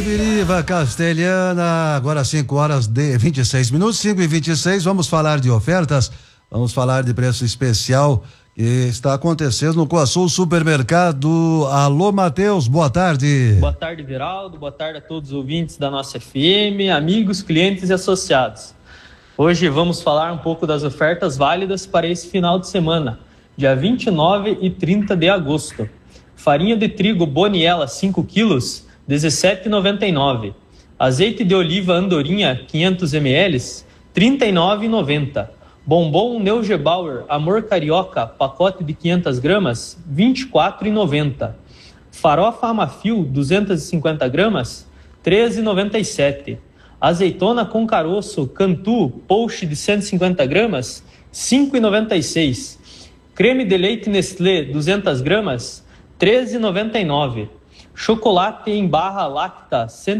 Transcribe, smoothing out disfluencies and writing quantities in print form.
Biriva Castelhana, agora 5h26, 5h26, vamos falar de ofertas, vamos falar de preço especial que está acontecendo no Coasul Supermercado. Alô, Matheus, boa tarde. Boa tarde, Viraldo, boa tarde a todos os ouvintes da nossa FM, amigos, clientes e associados. Hoje vamos falar um pouco das ofertas válidas para esse final de semana, dia 29 e 30 de agosto. Farinha de trigo Boniela 5 quilos, R$ 17,99. Azeite de oliva Andorinha 500 ml, R$ 39,90. Bombom Neugebauer Amor Carioca, pacote de 500 gramas, R$ 24,90. Farofa Amafil 250 gramas, R$ 13,97. Azeitona com caroço Cantu Pouch de 150 gramas, R$ 5,96. Creme de leite Nestlé 200 gramas, R$ 13,99. Chocolate em barra Lacta